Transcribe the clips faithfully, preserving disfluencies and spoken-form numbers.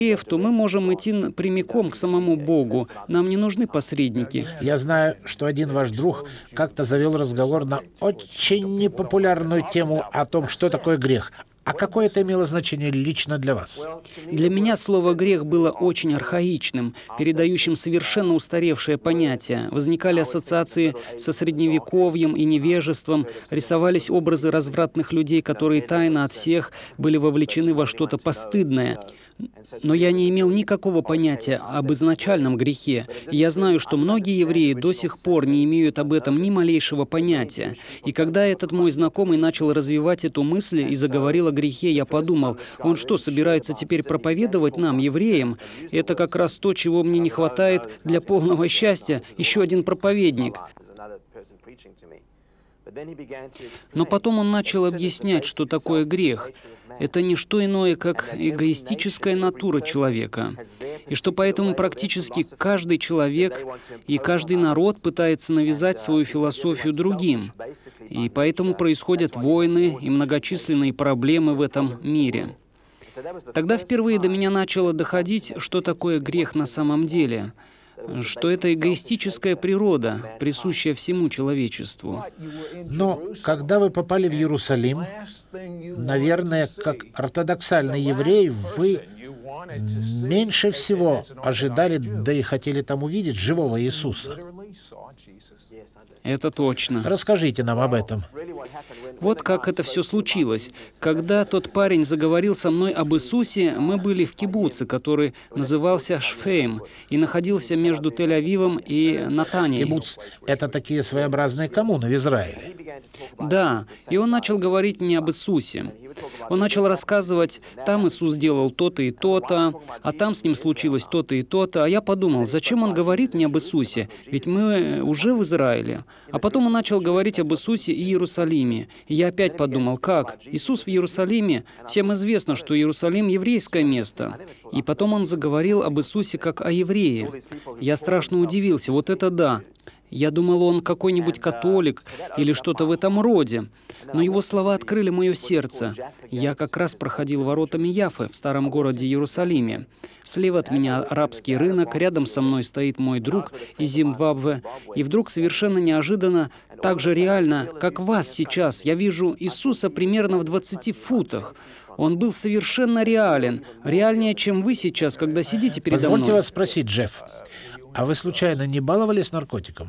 то мы можем идти прямиком к самому Богу. Нам не нужны посредники. Я знаю, что один ваш друг как-то завел разговор на очень непопулярную тему о том, что такое грех. А какое это имело значение лично для вас? Для меня слово «грех» было очень архаичным, передающим совершенно устаревшее понятие. Возникали ассоциации со средневековьем и невежеством, рисовались образы развратных людей, которые тайно от всех были вовлечены во что-то постыдное. Но я не имел никакого понятия об изначальном грехе. И я знаю, что многие евреи до сих пор не имеют об этом ни малейшего понятия. И когда этот мой знакомый начал развивать эту мысль и заговорил о грехе, я подумал, он что, собирается теперь проповедовать нам, евреям? Это как раз то, чего мне не хватает для полного счастья, еще один проповедник. Но потом он начал объяснять, что такое грех. Это не что иное, как эгоистическая натура человека. И что поэтому практически каждый человек и каждый народ пытается навязать свою философию другим. И поэтому происходят войны и многочисленные проблемы в этом мире. Тогда впервые до меня начало доходить, что такое грех на самом деле. Что это эгоистическая природа, присущая всему человечеству. Но когда вы попали в Иерусалим, наверное, как ортодоксальный еврей, вы меньше всего ожидали, да и хотели там увидеть живого Иисуса. Это точно. Расскажите нам об этом. Вот как это все случилось. Когда тот парень заговорил со мной об Иисусе, мы были в кибуце, который назывался Шфейм, и находился между Тель-Авивом и Натанией. Кибуц — это такие своеобразные коммуны в Израиле. Да, и он начал говорить мне об Иисусе. Он начал рассказывать, там Иисус делал то-то и то-то, а там с ним случилось то-то и то-то. А я подумал, зачем он говорит мне об Иисусе? Ведь мы уже в Израиле. А потом он начал говорить об Иисусе и Иерусалиме. И я опять подумал, как? Иисус в Иерусалиме? Всем известно, что Иерусалим — еврейское место. И потом он заговорил об Иисусе как о еврее. Я страшно удивился, вот это да. Я думал, он какой-нибудь католик или что-то в этом роде. Но его слова открыли мое сердце. Я как раз проходил воротами Яффы в старом городе Иерусалиме. Слева от меня арабский рынок, рядом со мной стоит мой друг из Зимбабве. И вдруг совершенно неожиданно, так же реально, как вас сейчас, я вижу Иисуса примерно в двадцати футах. Он был совершенно реален, реальнее, чем вы сейчас, когда сидите передо мной. Позвольте вас спросить, Джефф, а вы случайно не баловались наркотиком?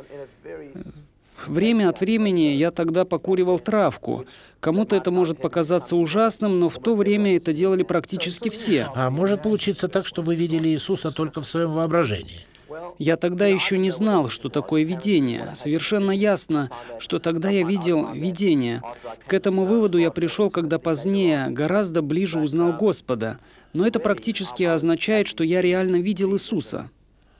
Время от времени я тогда покуривал травку. Кому-то это может показаться ужасным, но в то время это делали практически все. А может получиться так, что вы видели Иисуса только в своем воображении? Я тогда еще не знал, что такое видение. Совершенно ясно, что тогда я видел видение. К этому выводу я пришел, когда позднее гораздо ближе узнал Господа. Но это практически означает, что я реально видел Иисуса.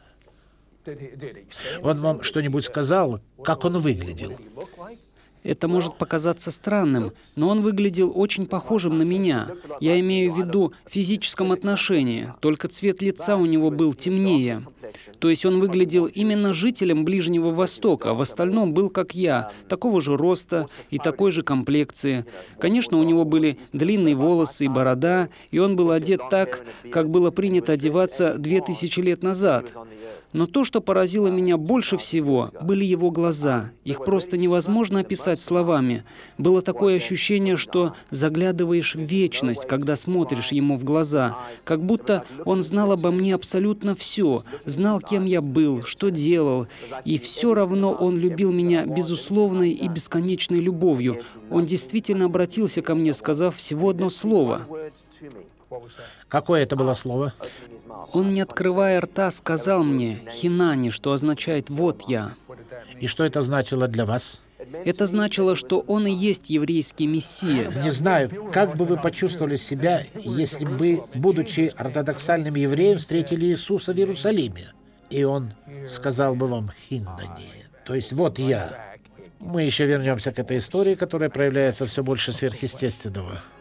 Он вам что-нибудь сказал, как он выглядел? Это может показаться странным, но он выглядел очень похожим на меня. Я имею в виду в физическом отношении, только цвет лица у него был темнее. То есть он выглядел именно жителем Ближнего Востока, в остальном был как я, такого же роста и такой же комплекции. Конечно, у него были длинные волосы и борода, и он был одет так, как было принято одеваться две тысячи лет назад. Но то, что поразило меня больше всего, были его глаза. Их просто невозможно описать словами. Было такое ощущение, что заглядываешь в вечность, когда смотришь ему в глаза. Как будто он знал обо мне абсолютно все, знал, кем я был, что делал. И все равно он любил меня безусловной и бесконечной любовью. Он действительно обратился ко мне, сказав всего одно слово. Какое это было слово? Он, не открывая рта, сказал мне «Хинани», что означает «вот я». И что это значило для вас? Это значило, что он и есть еврейский мессия. Не знаю, как бы вы почувствовали себя, если бы, будучи ортодоксальным евреем, встретили Иисуса в Иерусалиме, и он сказал бы вам «Хинани», то есть «вот я». Мы еще вернемся к этой истории, которая проявляется все больше сверхъестественного.